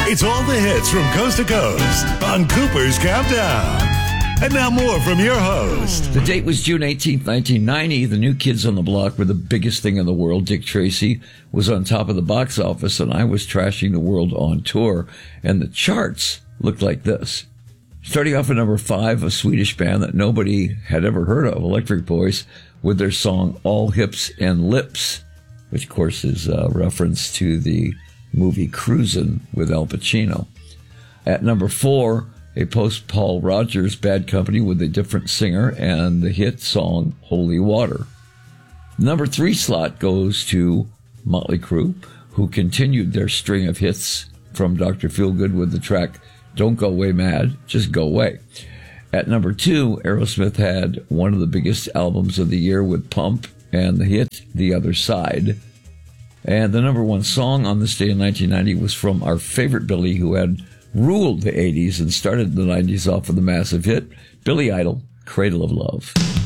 It's all the hits from coast to coast on Cooper's Countdown. And now more from your host. The date was June 18th, 1990. The New Kids on the Block were the biggest thing in the world. Dick Tracy was on top of the box office, and I was trashing the world on tour. And the charts looked like this. Starting off at number 5, a Swedish band that nobody had ever heard of, Electric Boys, with their song All Hips and Lips, which, of course, is a reference to the movie Cruisin' with Al Pacino. At number 4, a post-Paul Rogers Bad Company with a different singer and the hit song Holy Water. Number 3 slot goes to Motley Crue, who continued their string of hits from Dr. Feelgood with the track Don't Go Away Mad, Just Go Away. At number 2, Aerosmith had one of the biggest albums of the year with Pump and the hit The Other Side. And the number 1 song on this day in 1990 was from our favorite Billy, who had ruled the 80s and started the 90s off with a massive hit, Billy Idol, Cradle of Love.